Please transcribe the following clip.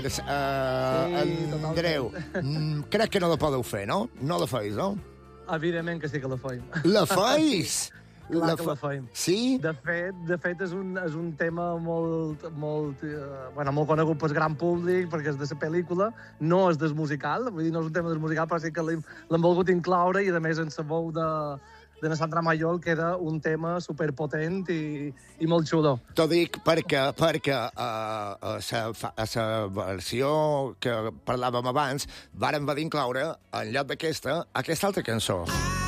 Andreu, crec que no la podeu fer, no? No la feis, no? Evidentment que sí que la feim. La feis? Clar que la feim. Sí? De fet és un tema molt conegut pel gran públic, perquè és de la pel·lícula, no és del musical, vull dir, no és un tema del musical, però sí que l'hem volgut incloure, i a més en la veu de la Sandra Mayol queda un tema superpotent i molt xulo. T'ho dic perquè a la versió que parlàvem abans vàrem haver d'incloure, en lloc d'aquesta, aquesta altra cançó.